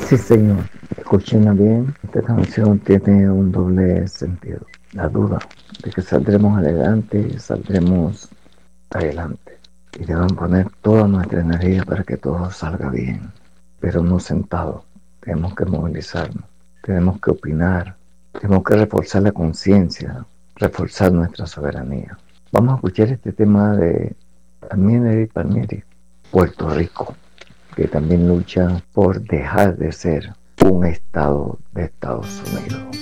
Sí, señor. Escúchenla bien. Esta canción tiene un doble sentido. La duda de que saldremos adelante y saldremos adelante. Y deben poner toda nuestra energía para que todo salga bien. Pero no sentado. Tenemos que movilizarnos. Tenemos que opinar. Tenemos que reforzar la conciencia. Reforzar nuestra soberanía. Vamos a escuchar este tema de Palmieri, Puerto Rico, que también lucha por dejar de ser un estado de Estados Unidos.